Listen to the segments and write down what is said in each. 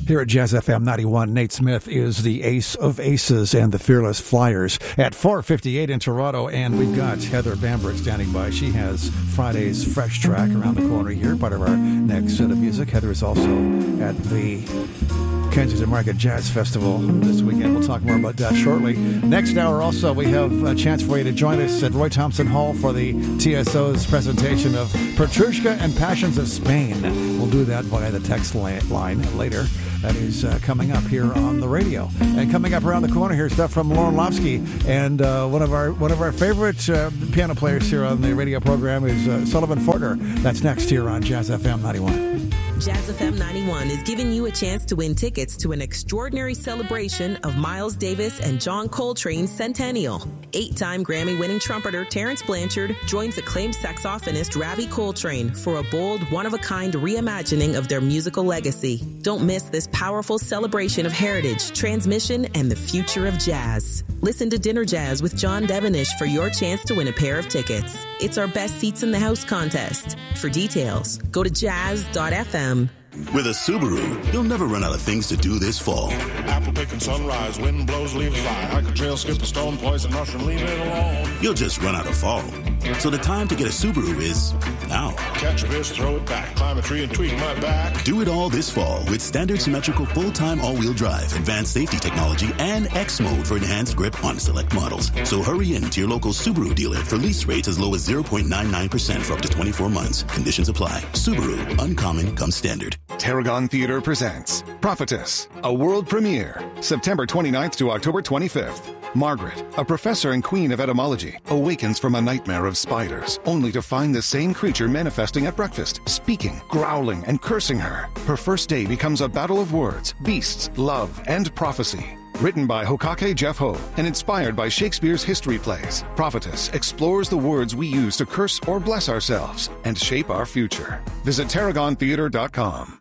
Here at Jazz FM 91, Nate Smith is the ace of aces and the fearless flyers at 4:58 in Toronto, and we've got Heather Bamberg standing by. She has Friday's Fresh Track around the corner here, part of our next set of music. Heather is also at the Kensington Market Jazz Festival this weekend. We'll talk more about that shortly. Next hour also, we have a chance for you to join us at Roy Thompson Hall for the TSO's presentation of Petrushka and Passions of Spain. We'll do that via the text line later. That is coming up here on the radio. And coming up around the corner here, stuff from Lauren Lofsky. And one of our favorite piano players here on the radio program is Sullivan Fortner. That's next here on Jazz FM 91. Jazz FM 91 is giving you a chance to win tickets to an extraordinary celebration of Miles Davis and John Coltrane's centennial. 8-time Grammy-winning trumpeter Terrence Blanchard joins acclaimed saxophonist Ravi Coltrane for a bold, one-of-a-kind reimagining of their musical legacy. Don't miss this powerful celebration of heritage, transmission, and the future of jazz. Listen to Dinner Jazz with John Devenish for your chance to win a pair of tickets. It's our Best Seats in the House contest. For details, go to jazz.fm. With a Subaru, you'll never run out of things to do this fall. Apple picking sunrise, wind blows, leaves fly. Hike a trail, skip a stone, poison mushroom, leave it alone. You'll just run out of fall. So the time to get a Subaru is now. Catch a fish, throw it back, climb a tree and tweak my back. Do it all this fall with standard symmetrical full-time all-wheel drive, advanced safety technology, and X mode for enhanced grip on select models. So hurry in to your local Subaru dealer for lease rates as low as 0.99% for up to 24 months. Conditions apply. Subaru, uncommon comes standard. Tarragon Theatre presents Prophetess, a world premiere, September 29th to October 25th. Margaret, a professor and queen of etymology, awakens from a nightmare of spiders, only to find the same creature manifesting at breakfast, speaking, growling, and cursing her. Her first day becomes a battle of words, beasts, love, and prophecy. Written by Hokake Jeff Ho and inspired by Shakespeare's history plays, Prophetess explores the words we use to curse or bless ourselves and shape our future. Visit TarragonTheater.com.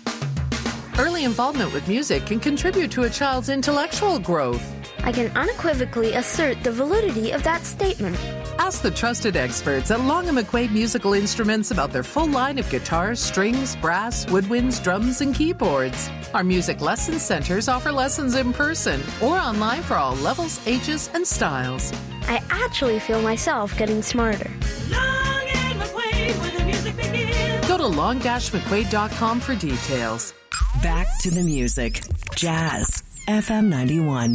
Early involvement with music can contribute to a child's intellectual growth. I can unequivocally assert the validity of that statement. Ask the trusted experts at Long & McQuaid Musical Instruments about their full line of guitars, strings, brass, woodwinds, drums, and keyboards. Our music lesson centers offer lessons in person or online for all levels, ages, and styles. I actually feel myself getting smarter. Long and McQuaid, where the music begins. Go to long-mcquaid.com for details. Back to the music. Jazz FM 91.